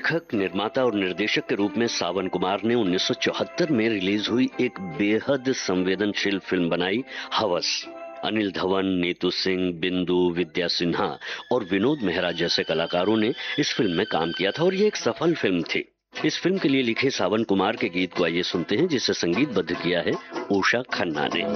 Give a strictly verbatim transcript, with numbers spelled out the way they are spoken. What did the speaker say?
लेखक, निर्माता और निर्देशक के रूप में सावन कुमार ने उन्नीस सौ चौहत्तर में रिलीज हुई एक बेहद संवेदनशील फिल्म बनाई, हवस। अनिल धवन, नीतू सिंह, बिंदु, विद्या सिन्हा और विनोद मेहरा जैसे कलाकारों ने इस फिल्म में काम किया था और ये एक सफल फिल्म थी। इस फिल्म के लिए लिखे सावन कुमार के गीत को आइए सुनते हैं, जिसे संगीतबद्ध किया है उषा खन्ना ने।